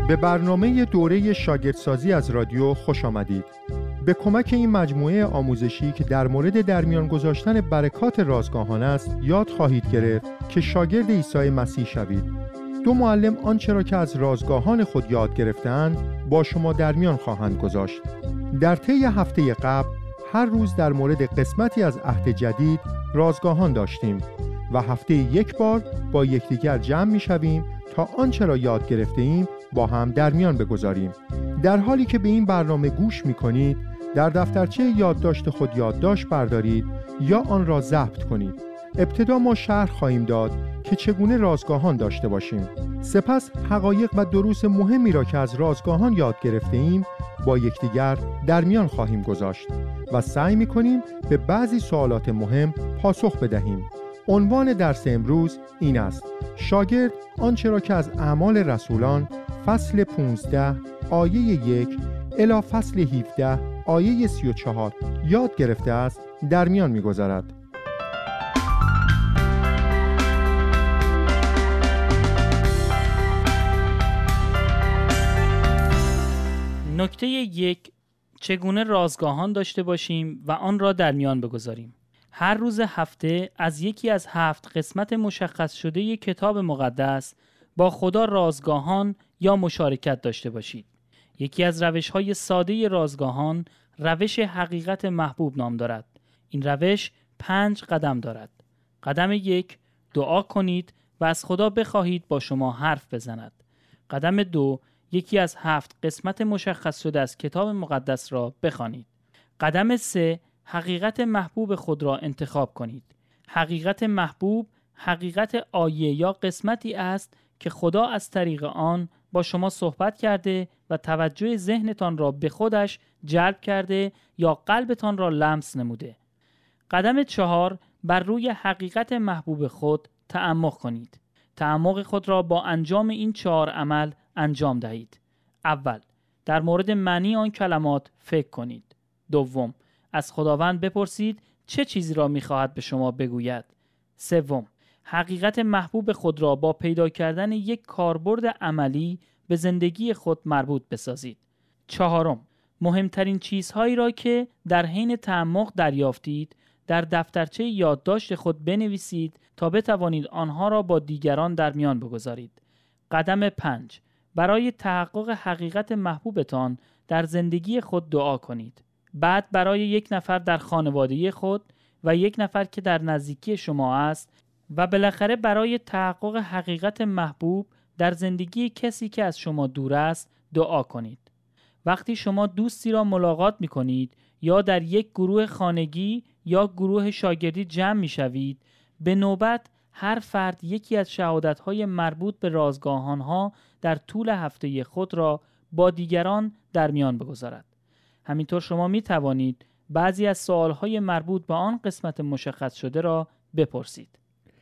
به برنامه دوره شاگردسازی از رادیو خوش آمدید. به کمک این مجموعه آموزشی که در مورد در میان گذاشتن برکات رازگاهان است، یاد خواهید گرفت که شاگرد عیسی مسیح شوید. دو معلم آنچه را که از رازگاهان خود یاد گرفتند با شما در میان خواهند گذاشت. در طی هفته قبل هر روز در مورد قسمتی از عهد جدید رازگاهان داشتیم و هفته یک بار با یکدیگر جمع می‌شویم تا آنچه را یاد گرفته ایم با هم در میان بگذاریم. در حالی که به این برنامه گوش می‌کنید، در دفترچه یادداشت خود یادداشت بردارید یا آن را ضبط کنید. ابتدا ما شرح خواهیم داد که چگونه رازگاهان داشته باشیم. سپس حقایق و دروس مهمی را که از رازگاهان یاد گرفته ایم با یکدیگر در میان خواهیم گذاشت و سعی می‌کنیم به بعضی سوالات مهم پاسخ بدهیم. عنوان درس امروز این است: شاگرد آنچه را که از اعمال رسولان فصل 15 آیه 1 الی فصل 17 آیه 34 یاد گرفته است در میان می‌گذارد. نکته 1: چگونه رازگاهان داشته باشیم و آن را در میان بگذاریم. هر روز هفته از یکی از 7 قسمت مشخص شده کتاب مقدس با خدا رازگاهان یا مشارکت داشته باشید. یکی از روش‌های ساده رازگاهان روش حقیقت محبوب نام دارد. این روش 5 قدم دارد. قدم 1: دعا کنید و از خدا بخواهید با شما حرف بزند. قدم 2: یکی از 7 قسمت مشخص شده از کتاب مقدس را بخوانید. قدم 3: حقیقت محبوب خود را انتخاب کنید. حقیقت محبوب حقیقت آیه یا قسمتی است که خدا از طریق آن با شما صحبت کرده و توجه ذهنتان را به خودش جلب کرده یا قلبتان را لمس نموده. قدم 4: بر روی حقیقت محبوب خود تعمق کنید. تعمق خود را با انجام این 4 عمل انجام دهید. اول: در مورد معنی آن کلمات فکر کنید. دوم: از خداوند بپرسید چه چیزی را می‌خواهد به شما بگوید. سوم: حقیقت محبوب خود را با پیدا کردن یک کاربرد عملی به زندگی خود مربوط بسازید. چهارم: مهمترین چیزهایی را که در حین تعمق دریافتید در دفترچه یادداشت خود بنویسید تا بتوانید آنها را با دیگران در میان بگذارید. قدم 5: برای تحقق حقیقت محبوبتان در زندگی خود دعا کنید. بعد برای یک نفر در خانواده خود و یک نفر که در نزدیکی شما است و بالاخره برای تحقق حقیقت محبوب در زندگی کسی که از شما دور است دعا کنید. وقتی شما دوستی را ملاقات می کنید یا در یک گروه خانگی یا گروه شاگردی جمع می شوید، به نوبت هر فرد یکی از شهادت‌های مربوط به رازگاهان‌ها در طول هفته خود را با دیگران در میان بگذارد. همینطور شما می توانید بعضی از سوال‌های مربوط به آن قسمت مشخص شده را بپرسید.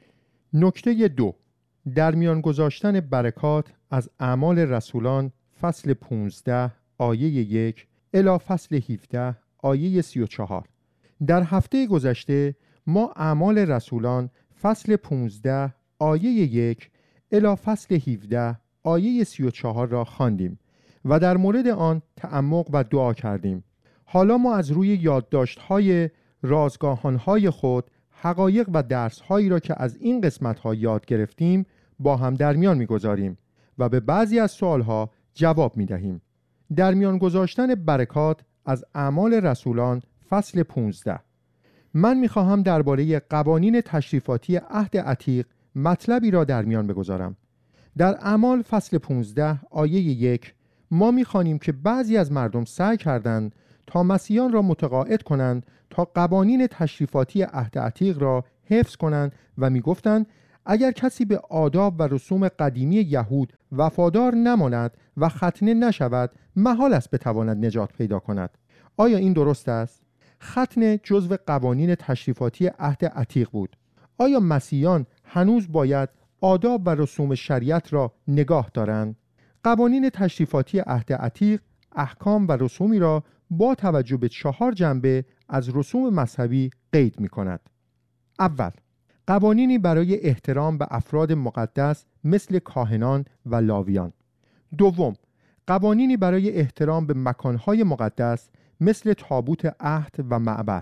نکته 2: در میان گذاشتن برکات از اعمال رسولان فصل 15 آیه 1 الی فصل 17 آیه 34. در هفته گذشته ما اعمال رسولان فصل 15 آیه 1 الی فصل 17 آیه 34 را خواندیم و در مورد آن تعمق و دعا کردیم. حالا ما از روی یادداشت‌های رازگاهان‌های خود حقایق و درس‌هایی را که از این قسمت‌ها یاد گرفتیم با هم در میان می‌گذاریم و به بعضی از سوال‌ها جواب می‌دهیم. در میان گذاشتن برکات از اعمال رسولان فصل 15. من می‌خواهم درباره قوانین تشریفاتی عهد عتیق مطلبی را در میان بگذارم. در اعمال فصل 15 آیه 1 ما می‌خوانیم که بعضی از مردم سعی کردند تا مسیحیان را متقاعد کنند تا قوانین تشریفاتی عهد عتیق را حفظ کنند و می‌گفتند اگر کسی به آداب و رسوم قدیمی یهود وفادار نماند و ختنه نشود، محال است بتواند نجات پیدا کند. آیا این درست است؟ ختنه جزو قوانین تشریفاتی عهد عتیق بود. آیا مسیحیان هنوز باید آداب و رسوم شریعت را نگاه دارند؟ قوانین تشریفاتی عهد عتیق احکام و رسومی را با توجه به 4 جنبه از رسوم مذهبی قید می کند. اول، قوانینی برای احترام به افراد مقدس مثل کاهنان و لاویان. دوم، قوانینی برای احترام به مکانهای مقدس مثل تابوت عهد و معبد.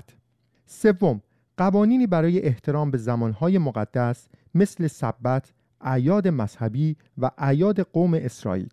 سوم، قوانینی برای احترام به زمانهای مقدس مثل سبت، اعیاد مذهبی و اعیاد قوم اسرائیل.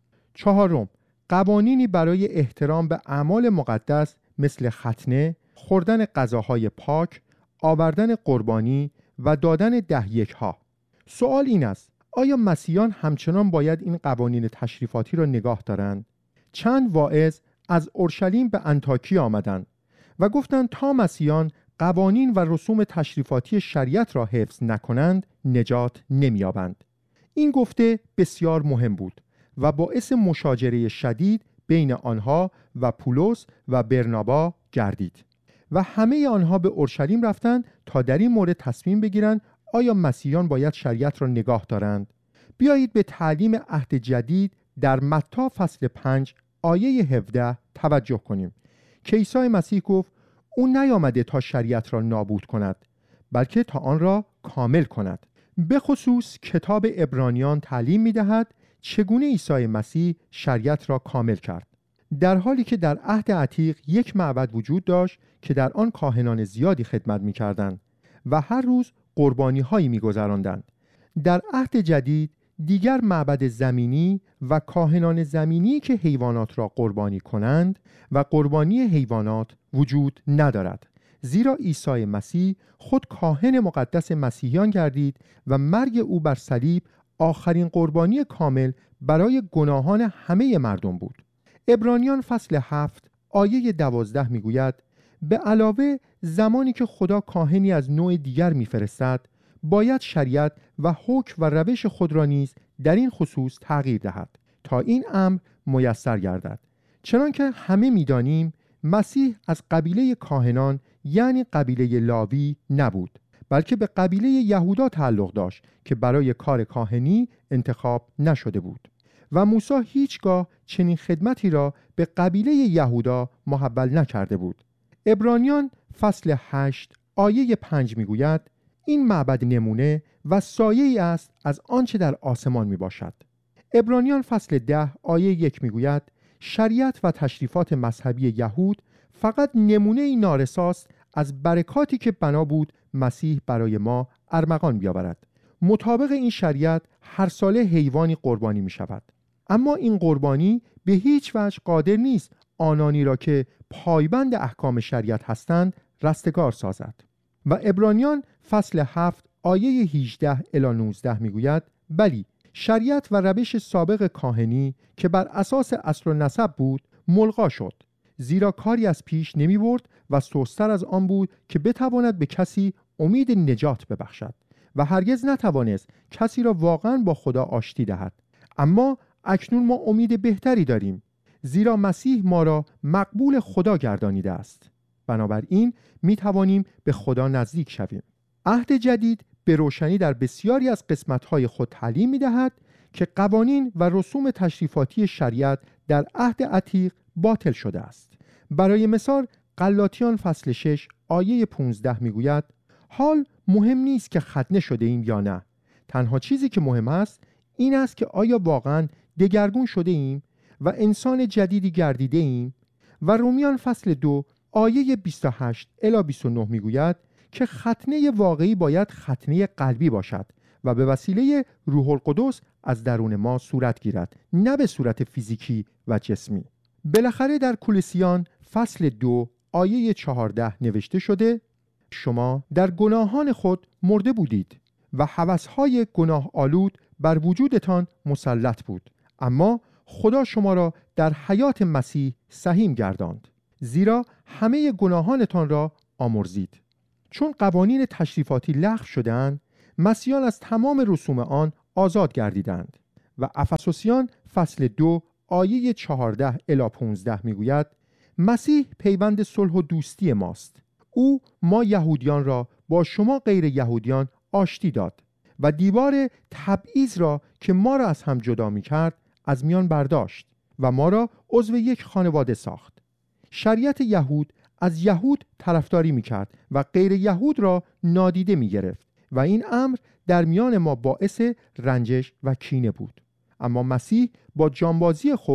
چهارم، قوانینی برای احترام به اعمال مقدس مثل ختنه، خوردن غذاهای پاک، آوردن قربانی و دادن دهیک‌ها. سوال این است: آیا مسیحیان همچنان باید این قوانین تشریفاتی را نگاه دارند؟ چند واعظ از اورشلیم به انطاکیه آمدند و گفتند تا مسیحیان قوانین و رسوم تشریفاتی شریعت را حفظ نکنند نجات نمی‌یابند. این گفته بسیار مهم بود و باعث مشاجره شدید بین آنها و پولس و برنابا گردید و همه آنها به اورشلیم رفتند تا در این مورد تصمیم بگیرند آیا مسیحیان باید شریعت را نگاه دارند. بیایید به تعلیم عهد جدید در متی فصل 5 آیه 17 توجه کنیم که عیسی مسیح گفت او نیامده تا شریعت را نابود کند بلکه تا آن را کامل کند. به خصوص کتاب عبرانیان تعلیم می‌دهد چگونه عیسی مسیح شریعت را کامل کرد. در حالی که در عهد عتیق یک معبد وجود داشت که در آن کاهنان زیادی خدمت می‌کردند و هر روز قربانی‌هایی می‌گذراندند، در عهد جدید دیگر معبد زمینی و کاهنان زمینی که حیوانات را قربانی کنند و قربانی حیوانات وجود ندارد، زیرا عیسی مسیح خود کاهن مقدس مسیحیان گردید و مرگ او بر صلیب آخرین قربانی کامل برای گناهان همه مردم بود. عبرانیان فصل 7 آیه 12 میگوید به علاوه زمانی که خدا کاهنی از نوع دیگر میفرستد باید شریعت و حکم و روش خود را نیز در این خصوص تغییر دهد تا این امر میسر گردد. چنانکه همه میدانیم مسیح از قبیله کاهنان یعنی قبیله لاوی نبود بلکه به قبیله یهودا تعلق داشت که برای کار کاهنی انتخاب نشده بود و موسی هیچگاه چنین خدمتی را به قبیله یهودا محول نکرده بود. عبرانیان فصل 8 آیه 5 میگوید این معبد نمونه و سایه‌ای است از آنچه در آسمان می باشد. عبرانیان فصل 10 آیه 1 میگوید شریعت و تشریفات مذهبی یهود فقط نمونه نارساست از برکاتی که بنا بود مسیح برای ما ارمغان بیاورد. مطابق این شریعت هر ساله حیوانی قربانی می شود، اما این قربانی به هیچ وجه قادر نیست آنانی را که پایبند احکام شریعت هستند رستگار سازد. و عبرانیان فصل 7 آیه 18 الی 19 میگوید بلی شریعت و روش سابق کاهنی که بر اساس اصل و نسب بود ملغا شد، زیرا کاری از پیش نمی برد و سستر از آن بود که بتواند به کسی امید نجات ببخشد و هرگز نتوانست کسی را واقعا با خدا آشتی دهد. اما اکنون ما امید بهتری داریم، زیرا مسیح ما را مقبول خدا گردانیده است. بنابراین می توانیم به خدا نزدیک شویم. عهد جدید به روشنی در بسیاری از قسمت‌های خود تعلیم می‌دهد که قوانین و رسوم تشریفاتی شریعت در عهد عتیق باطل شده است. برای مثال غلاطیان فصل 6 آیه 15 میگوید حال مهم نیست که ختنه شده ایم یا نه، تنها چیزی که مهم است این است که آیا واقعاً دگرگون شده ایم و انسان جدیدی گردیده ایم. و رومیان فصل 2 آیه 28 الی 29 میگوید که ختنه واقعی باید ختنه قلبی باشد و به وسیله روح القدس از درون ما صورت گیرد، نه به صورت فیزیکی و جسمی. بالاخره در کولوسیان فصل 2 آیه 14 نوشته شده شما در گناهان خود مرده بودید و هوس‌های گناه آلود بر وجودتان مسلط بود، اما خدا شما را در حیات مسیح سهیم گرداند، زیرا همه گناهانتان را آمرزید. چون قوانین تشریفاتی لغو شدند، مسیحیان از تمام رسوم آن آزاد گردیدند. و افسوسیان فصل 2 آیه 14 الی 15 میگوید مسیح پیوند صلح و دوستی ماست. او ما یهودیان را با شما غیر یهودیان آشتی داد و دیوار تبعیض را که ما را از هم جدا می کرد از میان برداشت و ما را عضو یک خانواده ساخت. شریعت یهود از یهود طرفداری می کرد و غیر یهود را نادیده می گرفت و این امر در میان ما باعث رنجش و کینه بود. اما مسیح با جانبازی خود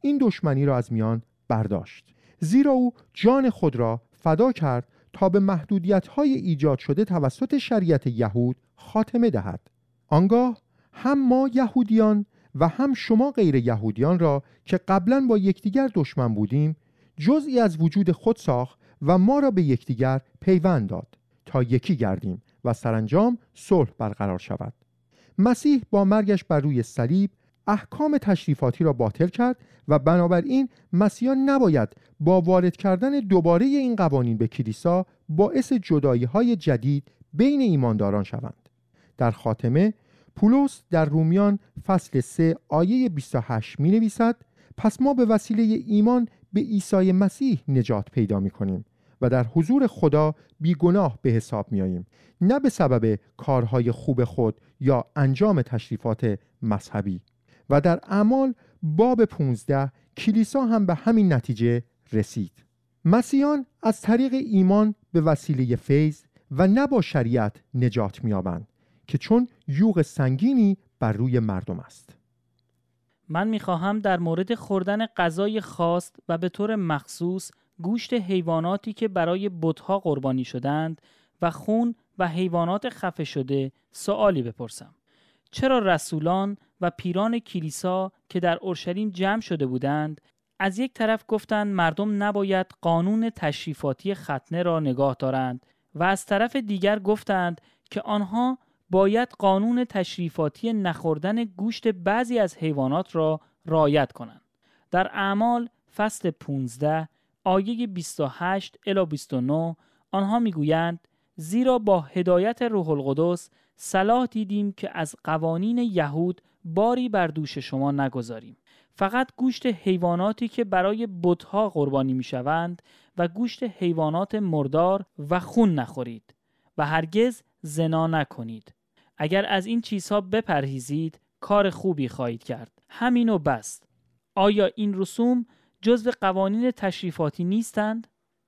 این دشمنی را از میان برداشت، زیرا او جان خود را فدا کرد تا به محدودیت‌های ایجاد شده توسط شریعت یهود خاتمه دهد. آنگاه هم ما یهودیان و هم شما غیر یهودیان را که قبلاً با یکدیگر دشمن بودیم جزئی از وجود خود ساخت و ما را به یکدیگر پیوند داد تا یکی گردیم و سرانجام صلح برقرار شود. مسیح با مرگش بر روی صلیب احکام تشریفاتی را باطل کرد و بنابراین مسیحیان نباید با وارد کردن دوباره این قوانین به کلیسا باعث جدایی‌های جدید بین ایمانداران شوند. در خاتمه پولس در رومیان فصل 3 آیه 28 می نویسد: پس ما به وسیله ایمان به عیسی مسیح نجات پیدا می کنیم و در حضور خدا بیگناه به حساب می آییم، نه به سبب کارهای خوب خود یا انجام تشریفات مذهبی. و در اعمال باب 15 کلیسا هم به همین نتیجه رسید. مسیحیان از طریق ایمان به وسیله فیض و نه با شریعت نجات می‌یابند که چون یوغ سنگینی بر روی مردم است. من می‌خواهم در مورد خوردن غذای خاص و به طور مخصوص گوشت حیواناتی که برای بت‌ها قربانی شدند و خون و حیوانات خفه شده سوالی بپرسم. چرا رسولان و پیران کلیسا که در اورشلیم جمع شده بودند از یک طرف گفتند مردم نباید قانون تشریفاتی ختنه را نگاه دارند و از طرف دیگر گفتند که آنها باید قانون تشریفاتی نخوردن گوشت بعضی از حیوانات را رعایت کنند؟ در اعمال فصل 15 آیه 28 الی 29 آنها میگویند زیرا با هدایت روح القدس صلاح دیدیم که از قوانین یهود باری بر دوش شما نگذاریم، فقط گوشت حیواناتی که برای بت‌ها قربانی میشوند و گوشت حیوانات مردار و خون نخورید و هرگز زنا نکنید. اگر از این چیزها بپرهیزید کار خوبی خواهید کرد. همین و بس. آیا این رسوم جزو قوانین تشریفاتی نیستند؟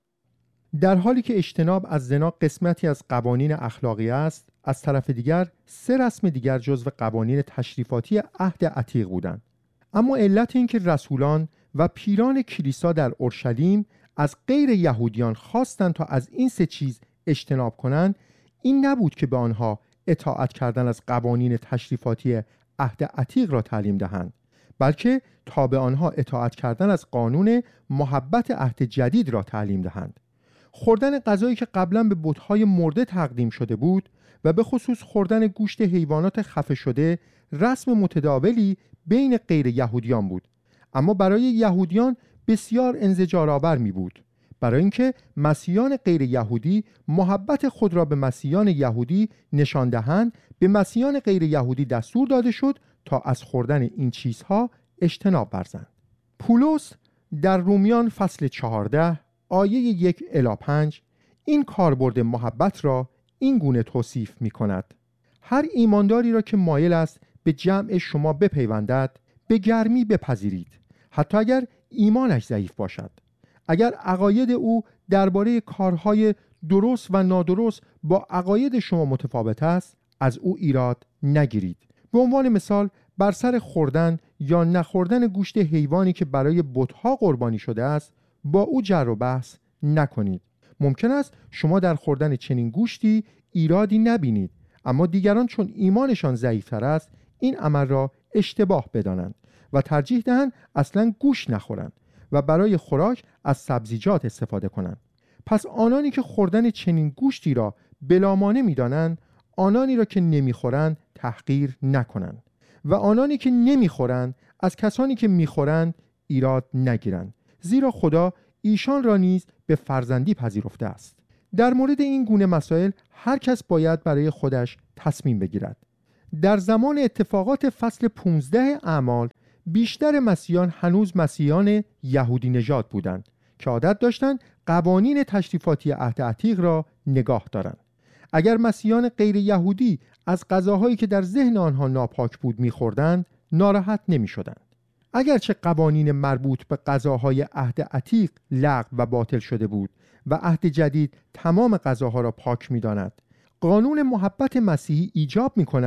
در حالی که اجتناب از زنا قسمتی از قوانین اخلاقی است، از طرف دیگر 3 رسم دیگر جزو قوانین تشریفاتی عهد عتیق بودند. اما علت این که رسولان و پیران کلیسا در اورشلیم از غیر یهودیان خواستند تا از این 3 چیز اجتناب کنند این نبود که به آنها اطاعت کردن از قوانین تشریفاتی عهد عتیق را تعلیم دهند، بلکه تا به آنها اطاعت کردن از قانون محبت عهد جدید را تعلیم دهند. خوردن غذایی که قبلا به بت‌های مرده تقدیم شده بود و به خصوص خوردن گوشت حیوانات خفه شده رسم متداولی بین غیر یهودیان بود، اما برای یهودیان بسیار انزجارآور می بود، برای اینکه مسیحیان غیر یهودی محبت خود را به مسیحیان یهودی نشان دهند. به مسیحیان غیر یهودی دستور داده شد تا از خوردن این چیزها اجتناب ورزند. پولس در رومیان فصل 14 آیه 1 الی 5 این کاربرد محبت را این گونه توصیف می کند: هر ایمانداری را که مایل است به جمع شما بپیوندد به گرمی بپذیرید، حتی اگر ایمانش ضعیف باشد. اگر عقاید او درباره کارهای درست و نادرست با عقاید شما متفاوت است، از او ایراد نگیرید. به عنوان مثال بر سر خوردن یا نخوردن گوشت حیوانی که برای بت‌ها قربانی شده است با او جر و بحث نکنید. ممکن است شما در خوردن چنین گوشتی ایرادی نبینید، اما دیگران چون ایمانشان ضعیف‌تر است این عمل را اشتباه بدانند و ترجیح دهند اصلاً گوشت نخورند و برای خوراک از سبزیجات استفاده کنند. پس آنانی که خوردن چنین گوشتی را بلامانع می‌دانند، آنانی را که نمی‌خورند تحقیر نکنند و آنانی که نمی‌خورند از کسانی که می‌خورند ایراد نگیرند، زیرا خدا ایشان را نیز به فرزندی پذیرفته است. در مورد این گونه مسائل هر کس باید برای خودش تصمیم بگیرد. در زمان اتفاقات فصل 15 اعمال بیشتر مسیحیان هنوز مسیحیان یهودی نژاد بودند که عادت داشتند قوانین تشریفاتی عهد عتیق را نگاه دارند. اگر مسیحیان غیر یهودی از غذاهایی که در ذهن آنها ناپاک بود می‌خوردند، ناراحت نمی‌شدند. اگرچه قوانین مربوط به غذاهای عهد عتیق لغو و باطل شده بود و عهد جدید تمام غذاها را پاک می‌داند، قانون محبت مسیحی ایجاب می‌کند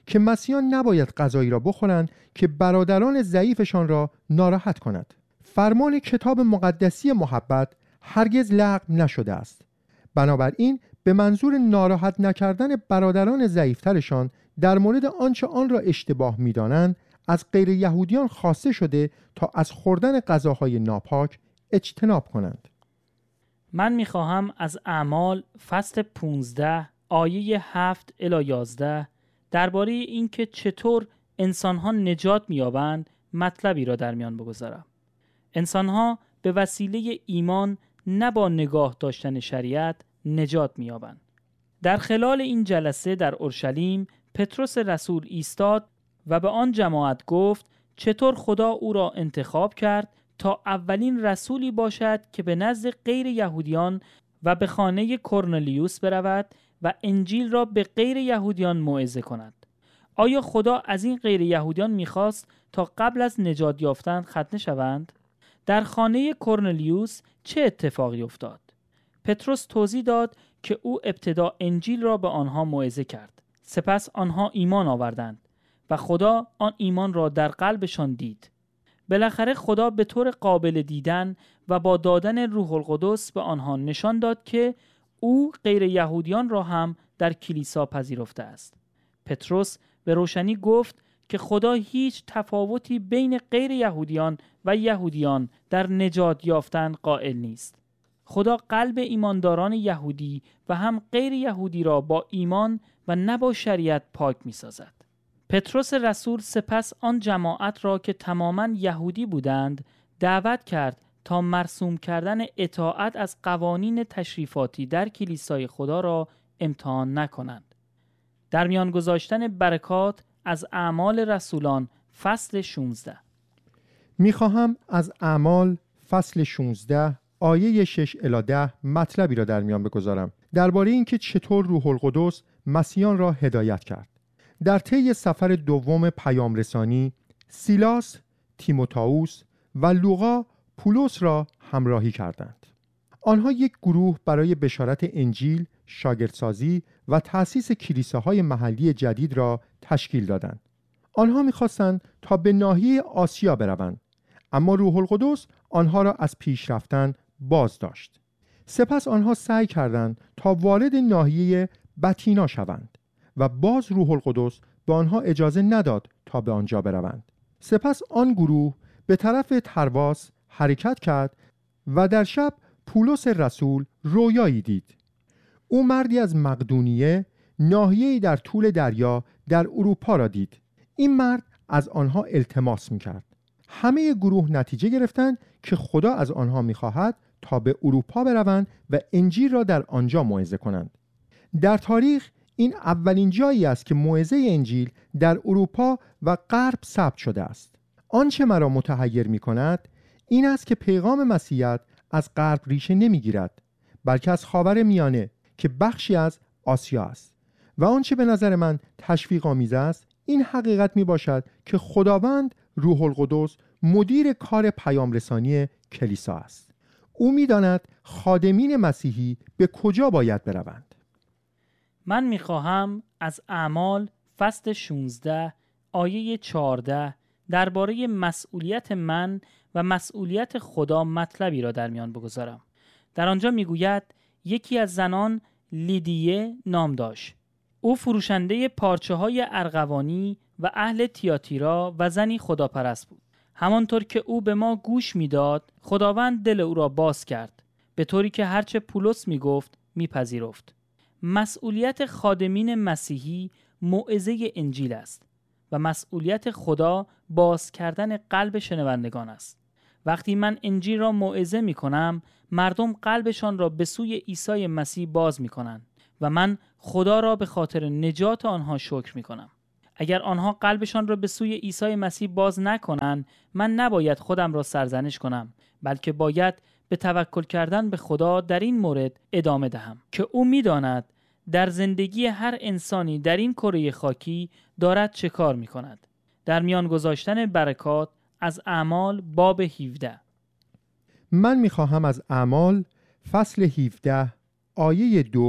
که مسیحیان نباید غذایی را بخورند که برادران ضعیفشان را ناراحت کند. فرمان کتاب مقدسی محبت هرگز لغو نشده است. بنابراین به منظور ناراحت نکردن برادران ضعیفترشان در مورد آنچه آن را اشتباه می‌دانند از غیر یهودیان خواسته شده تا از خوردن غذاهای ناپاک اجتناب کنند. من می‌خواهم از اعمال فصل 15 آیه 7 الی 11 درباره اینکه چطور انسان‌ها نجات می‌یابند مطلبی را در میان بگذارم. انسان‌ها به وسیله ایمان نه با نگاه داشتن شریعت نجات می‌یابند. در خلال این جلسه در اورشلیم پتروس رسول ایستاد و به آن جماعت گفت چطور خدا او را انتخاب کرد تا اولین رسولی باشد که به نزد غیر یهودیان و به خانه کرنلیوس برود و انجیل را به غیر یهودیان موعظه کند. آیا خدا از این غیر یهودیان می‌خواست تا قبل از نجات یافتن ختنه شوند؟ در خانه کرنلیوس چه اتفاقی افتاد؟ پتروس توضیح داد که او ابتدا انجیل را به آنها موعظه کرد. سپس آنها ایمان آوردند و خدا آن ایمان را در قلبشان دید. بالاخره خدا به طور قابل دیدن و با دادن روح القدس به آنها نشان داد که او غیر یهودیان را هم در کلیسا پذیرفته است. پتروس به روشنی گفت که خدا هیچ تفاوتی بین غیر یهودیان و یهودیان در نجات یافتن قائل نیست. خدا قلب ایمانداران یهودی و هم غیر یهودی را با ایمان و نه با شریعت پاک می سازد. پتروس رسول سپس آن جماعت را که تماماً یهودی بودند دعوت کرد تا مرسوم کردن اطاعت از قوانین تشریفاتی در کلیسای خدا را امتحان نکنند. در میان گذاشتن برکات از اعمال رسولان فصل 16. میخواهم از اعمال فصل 16 آیه 6 الی 10 مطلبی را در میان بگذارم درباره اینکه چطور روح القدس مسیحیان را هدایت کرد. در طی سفر دوم پیام رسانی سیلاس، تیموتائوس و لوقا پولس را همراهی کردند. آنها یک گروه برای بشارت انجیل، شاگردسازی و تأسیس کلیساهای محلی جدید را تشکیل دادند. آنها می‌خواستند تا به ناحیه آسیا بروند، اما روح القدس آنها را از پیش رفتن باز داشت. سپس آنها سعی کردند تا وارد ناحیه بتینا شوند و باز روح القدس به آنها اجازه نداد تا به آنجا بروند. سپس آن گروه به طرف ترواس حرکت کرد و در شب پولس رسول رویایی دید. او مردی از مقدونیه ناحیه‌ای در طول دریا در اروپا را دید. این مرد از آنها التماس می‌کرد. همه گروه نتیجه گرفتند که خدا از آنها می‌خواهد تا به اروپا بروند و انجیل را در آنجا موعظه کنند. در تاریخ این اولین جایی است که موعظه انجیل در اروپا و غرب ثبت شده است. آنچه مرا متحیر می‌کند این است که پیغام مسیحیت از غرب ریشه نمی‌گیرد، بلکه از خاور میانه که بخشی از آسیا است. و آنچه به نظر من تشویق آمیز است این حقیقت میباشد که خداوند روح القدس مدیر کار پیام رسانی کلیسا است. او میداند خادمین مسیحی به کجا باید بروند. من میخواهم از اعمال فصل 16 آیه 14 درباره مسئولیت من و مسئولیت خدا مطلبی را در میان بگذارم. در آنجا میگوید یکی از زنان لیدیه نام داشت. او فروشنده پارچه های ارغوانی و اهل تیاتیرا و زنی خداپرست بود. همانطور که او به ما گوش میداد، خداوند دل او را باز کرد، به طوری که هرچه پولس میگفت میپذیرفت. مسئولیت خادمین مسیحی موعظه انجیل است و مسئولیت خدا باز کردن قلب شنوندگان است. وقتی من انجیل را موعظه میکنم، مردم قلبشان را به سوی عیسی مسیح باز میکنند و من خدا را به خاطر نجات آنها شکر میکنم. اگر آنها قلبشان را به سوی عیسی مسیح باز نکنند، من نباید خودم را سرزنش کنم، بلکه باید به توکل کردن به خدا در این مورد ادامه دهم که او میداند در زندگی هر انسانی در این کره خاکی دارد چه کار میکند. در میان گذاشتن برکات از اعمال باب 17. من میخواهم از اعمال فصل 17 آیه 2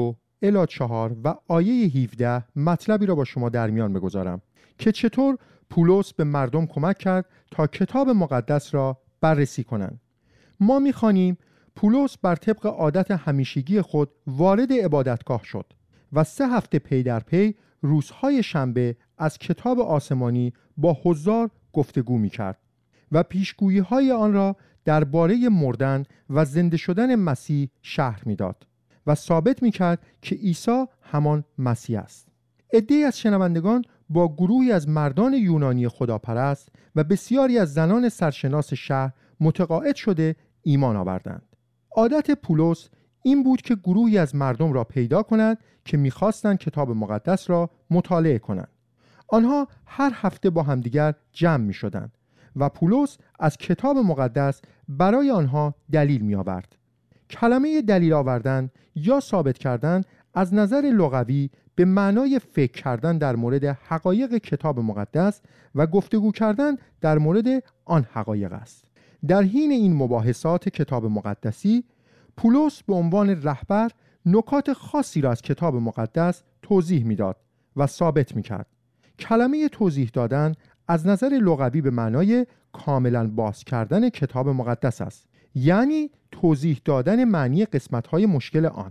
الی 4 و آیه 17 مطلبی را با شما در میان بگذارم که چطور پولس به مردم کمک کرد تا کتاب مقدس را بررسی کنند. ما می‌خوانیم پولس بر طبق عادت همیشگی خود وارد عبادتگاه شد و 3 هفته پی در پی روزهای شنبه از کتاب آسمانی با حضار گفتگو می‌کرد و پیشگویی‌های آن را درباره مردن و زنده شدن مسیح شرح می‌داد و ثابت می‌کرد که عیسی همان مسیح است. عده‌ای از شنوندگان با گروهی از مردان یونانی خداپرست و بسیاری از زنان سرشناس شهر متقاعد شده ایمان آوردند. عادت پولس این بود که گروهی از مردم را پیدا کند که می‌خواستند کتاب مقدس را مطالعه کنند. آنها هر هفته با همدیگر جمع می‌شدند و پولس از کتاب مقدس برای آنها دلیل می‌آورد. کلمه دلیل آوردن یا ثابت کردن از نظر لغوی به معنای فکر کردن در مورد حقایق کتاب مقدس و گفتگو کردن در مورد آن حقایق است. در حین این مباحثات کتاب مقدسی، پولس به عنوان رهبر نکات خاصی را از کتاب مقدس توضیح می‌داد و ثابت می‌کرد. کلمه توضیح دادن از نظر لغوی به معنای کاملاً باز کردن کتاب مقدس است، یعنی توضیح دادن معنی قسمت‌های مشکل آن.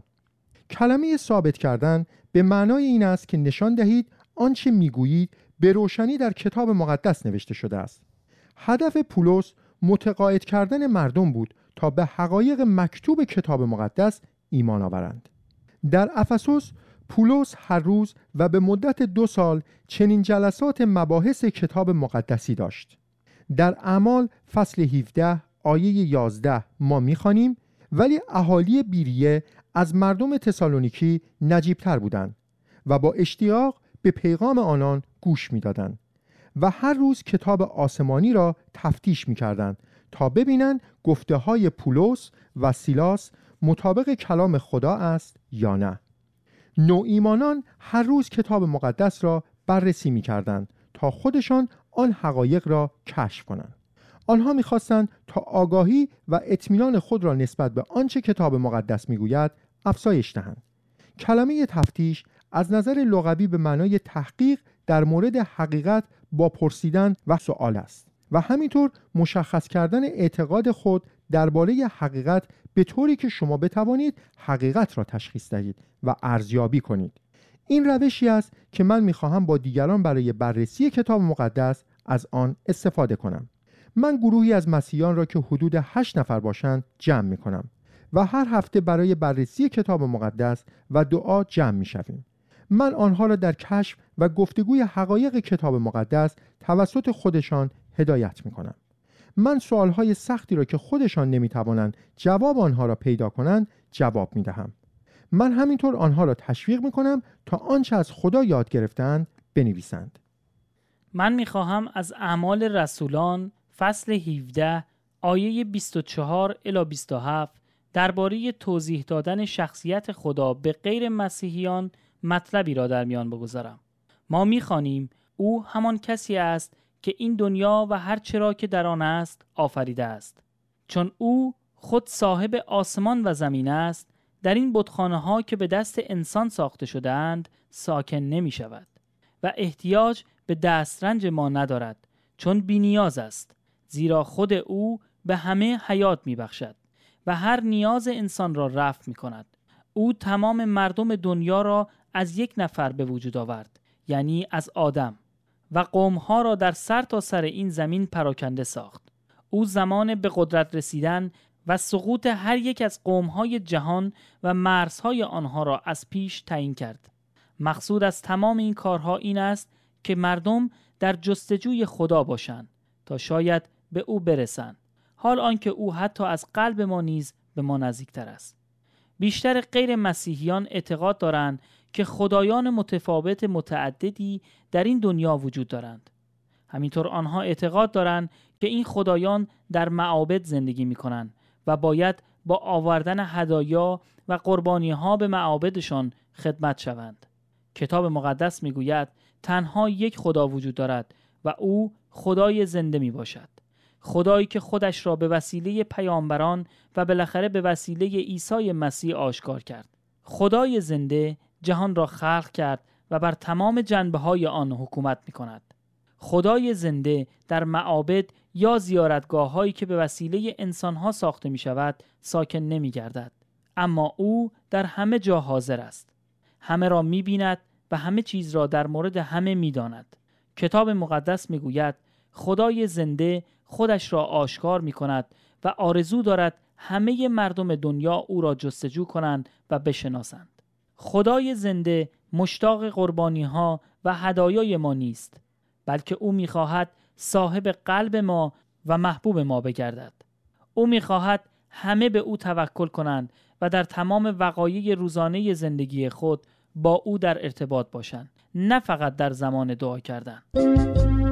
کلمه ثابت کردن به معنای این است که نشان دهید آنچه میگویید به روشنی در کتاب مقدس نوشته شده است. هدف پولس متقاعد کردن مردم بود تا به حقایق مکتوب کتاب مقدس ایمان آورند. در افسوس پولس هر روز و به مدت 2 سال چنین جلسات مباحث کتاب مقدسی داشت. در اعمال فصل 17 آیه 11 ما می‌خوانیم ولی اهالی بیریه از مردم تسالونیکی نجیب‌تر بودند و با اشتیاق به پیغام آنان گوش می‌دادند و هر روز کتاب آسمانی را تفتیش می‌کردند تا ببینند گفته‌های پولس و سیلاس مطابق کلام خدا است یا نه. نوایمانان هر روز کتاب مقدس را بررسی می‌کردند تا خودشان آن حقایق را کشف کنند. آنها می‌خواستند تا آگاهی و اطمینان خود را نسبت به آنچه کتاب مقدس می‌گوید افزایش دهند. کلمه تفتیش از نظر لغوی به معنای تحقیق در مورد حقیقت با پرسیدن و سؤال است و همینطور مشخص کردن اعتقاد خود درباره حقیقت به طوری که شما بتوانید حقیقت را تشخیص دهید و ارزیابی کنید. این روشی است که من می‌خواهم با دیگران برای بررسی کتاب مقدس از آن استفاده کنم. من گروهی از مسیحیان را که حدود 8 نفر باشند جمع می‌کنم و هر هفته برای بررسی کتاب مقدس و دعا جمع می‌شویم. من آنها را در کشف و گفتگوی حقایق کتاب مقدس توسط خودشان هدایت می‌کنم. من سوال‌های سختی را که خودشان نمی‌توانند جواب آنها را پیدا کنند جواب می‌دهم. من همینطور آنها را تشویق می‌کنم تا آنچه از خدا یاد گرفتند بنویسند. من می‌خواهم از اعمال رسولان فصل 17 آیه 24 الی 27 درباره توضیح دادن شخصیت خدا به غیر مسیحیان مطلبی را در میان بگذارم. ما می‌خوانیم او همان کسی است که این دنیا و هر چرا که در آن است آفریده است. چون او خود صاحب آسمان و زمین است، در این بتخانه‌ها که به دست انسان ساخته شده‌اند ساکن نمی‌شود و احتیاج به دسترنج ما ندارد، چون بی‌نیاز است، زیرا خود او به همه حیات می‌بخشد و هر نیاز انسان را رفع می‌کند. او تمام مردم دنیا را از یک نفر به وجود آورد، یعنی از آدم، و قوم‌ها را در سر تا سر این زمین پراکنده ساخت. او زمان به قدرت رسیدن و سقوط هر یک از قوم‌های جهان و مرزهای آنها را از پیش تعیین کرد. مقصود از تمام این کارها این است که مردم در جستجوی خدا باشند تا شاید به او برسند، حال آنکه او حتی از قلب ما نیز به ما نزدیکتر است. بیشتر غیر مسیحیان اعتقاد دارند که خدایان متفاوت متعددی در این دنیا وجود دارند. همینطور آنها اعتقاد دارند که این خدایان در معابد زندگی می کنند و باید با آوردن هدایا و قربانی‌ها به معابدشان خدمت شوند. کتاب مقدس می گوید تنها یک خدا وجود دارد و او خدای زنده می باشد. خدایی که خودش را به وسیله پیامبران و بالاخره به وسیله عیسی مسیح آشکار کرد. خدای زنده جهان را خلق کرد و بر تمام جنبه‌های آن حکومت می‌کند. خدای زنده در معابد یا زیارتگاه‌هایی که به وسیله انسان‌ها ساخته می‌شود ساکن نمی‌گردد، اما او در همه جا حاضر است. همه را می‌بیند و همه چیز را در مورد همه می‌داند. کتاب مقدس می‌گوید خدای زنده خودش را آشکار می‌کند و آرزو دارد همه مردم دنیا او را جستجو کنند و بشناسند. خدای زنده مشتاق قربانی‌ها و هدایای ما نیست، بلکه او می‌خواهد صاحب قلب ما و محبوب ما بگردد. او می‌خواهد همه به او توکل کنند و در تمام وقایع روزانه زندگی خود با او در ارتباط باشند، نه فقط در زمان دعا کردن.